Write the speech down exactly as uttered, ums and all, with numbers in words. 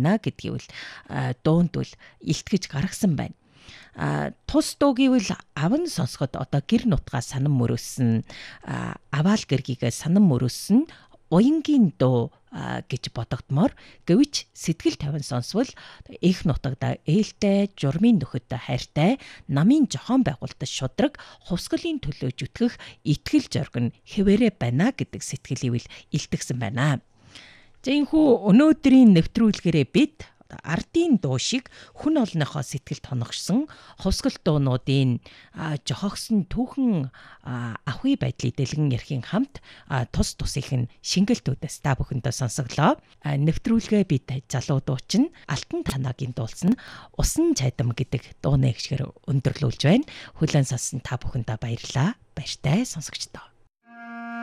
байна гэдгийг бол дуунд бол илтгэж гаргасан байна. А тус дуу гэвэл аван сонсоход одоо гэр нутгаа санам мөрөөсөн аваал гэргийгээ санам мөрөөсөн уянгийн дуу гэж бодогдмоор гэвч сэтгэл тавин сонсвол их нутагда ээлтэй журмын нөхөдтэй хайртай намын жохон байгуулалтад шудраг хувсгалын төлөө зүтгэх итгэл зориг нь хэвээрээ байна гэдэг сэтгэлийг илтгэсэн байна. За энэхүү өнөөдрийн нэвтрүүлгээрээ бид ардын дуу шиг хүн олонныхоо сэтгэлд хоногшсон хувсгал дуунуудын жохогсон түүхэн ахуй байдлыг дэлгэн ярихын хамт тус тусынх нь шингэлтүүдээс та бүхэндээ сонсоглоо. Нэвтрүүлгээ бид залуу дуучин Алтан Танагийн дуулсан Усан цайдам гэдэг дууны гişгээр өндөрлүүлж байна. Хүлээн сонссон та бүхэндээ баярлалаа. Баяртай сонсогчдоо.